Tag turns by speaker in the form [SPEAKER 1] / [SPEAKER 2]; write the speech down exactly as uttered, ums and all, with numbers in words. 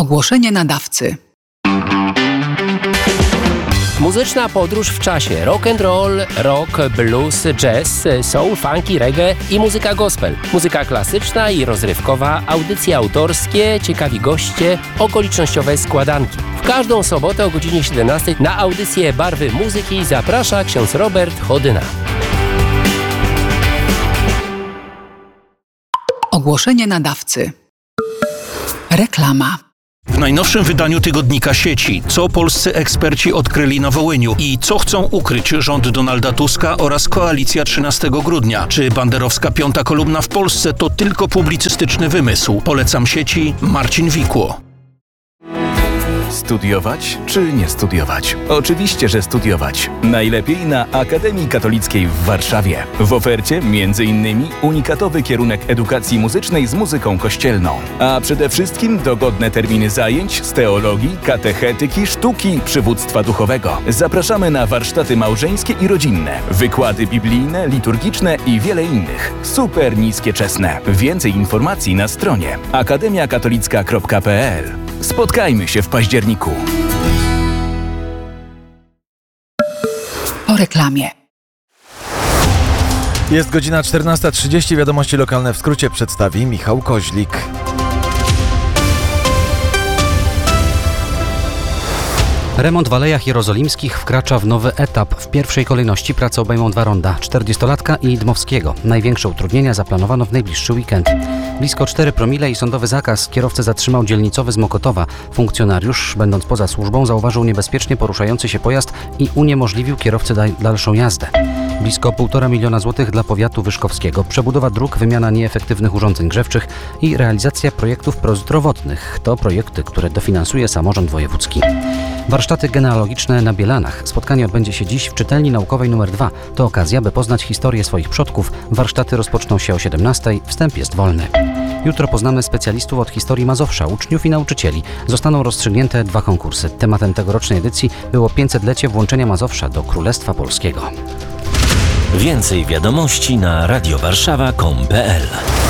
[SPEAKER 1] Ogłoszenie nadawcy.
[SPEAKER 2] Muzyczna podróż w czasie. Rock and roll, rock, blues, jazz, soul, funky, reggae i muzyka gospel. Muzyka klasyczna i rozrywkowa, audycje autorskie, ciekawi goście, okolicznościowe składanki. W każdą sobotę o godzinie siedemnastej na audycję Barwy Muzyki zaprasza ksiądz Robert Chodyna.
[SPEAKER 1] Ogłoszenie nadawcy. Reklama.
[SPEAKER 3] W najnowszym wydaniu tygodnika Sieci, co polscy eksperci odkryli na Wołyniu i co chcą ukryć rząd Donalda Tuska oraz koalicja trzynastego grudnia. Czy banderowska piąta kolumna w Polsce to tylko publicystyczny wymysł? Polecam Sieci, Marcin Wikło.
[SPEAKER 4] Studiować czy nie studiować? Oczywiście, że studiować. Najlepiej na Akademii Katolickiej w Warszawie. W ofercie między innymi unikatowy kierunek edukacji muzycznej z muzyką kościelną. A przede wszystkim dogodne terminy zajęć z teologii, katechetyki, sztuki, przywództwa duchowego. Zapraszamy na warsztaty małżeńskie i rodzinne, wykłady biblijne, liturgiczne i wiele innych. Super niskie czesne. Więcej informacji na stronie akademia katolicka kropka p l. Spotkajmy się w październiku.
[SPEAKER 1] Po reklamie.
[SPEAKER 5] Jest godzina czternasta trzydzieści. Wiadomości lokalne w skrócie przedstawi Michał Koźlik.
[SPEAKER 6] Remont w Alejach Jerozolimskich wkracza w nowy etap. W pierwszej kolejności prace obejmą dwa ronda, czterdziestolatka i Dmowskiego. Największe utrudnienia zaplanowano w najbliższy weekend. Blisko cztery promile i sądowy zakaz kierowcę zatrzymał dzielnicowy z Mokotowa. Funkcjonariusz, będąc poza służbą, zauważył niebezpiecznie poruszający się pojazd i uniemożliwił kierowcy dalszą jazdę. Blisko półtora miliona złotych dla powiatu wyszkowskiego. Przebudowa dróg, wymiana nieefektywnych urządzeń grzewczych i realizacja projektów prozdrowotnych. To projekty, które dofinansuje samorząd wojewódzki. Warsztaty genealogiczne na Bielanach. Spotkanie odbędzie się dziś w czytelni naukowej numer dwa. To okazja, by poznać historię swoich przodków. Warsztaty rozpoczną się o siedemnastej. Wstęp jest wolny. Jutro poznamy specjalistów od historii Mazowsza, uczniów i nauczycieli. Zostaną rozstrzygnięte dwa konkursy. Tematem tegorocznej edycji było pięćsetlecie włączenia Mazowsza do Królestwa Polskiego.
[SPEAKER 7] Więcej wiadomości na radiowarszawa kropka com kropka p l.